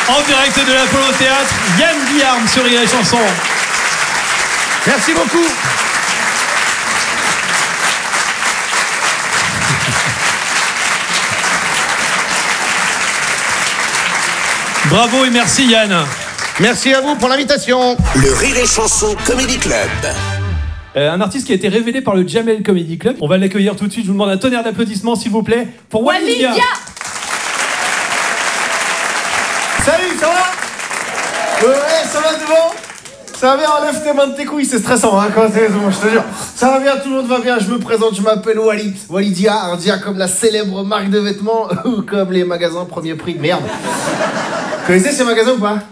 En direct de l'Apollo Théâtre, Yann Guillarme sur Rire et Chanson. Merci beaucoup. Bravo et merci Yann. Merci à vous pour l'invitation. Le Rire et Chanson Comedy Club. Un artiste qui a été révélé par le Jamel Comedy Club. On va l'accueillir tout de suite. Je vous demande un tonnerre d'applaudissements, s'il vous plaît, pour Walidia. Salut, ça va? Ouais, ça va tout le monde? Ça va bien, enlève tes mains de tes couilles, c'est stressant, hein, quand c'est bon, je te jure. Ça va bien, tout le monde va bien, je me présente, je m'appelle Wally. Walidia, un dia comme la célèbre marque de vêtements ou comme les magasins premier prix de merde. Vous connaissez ces magasins ou pas?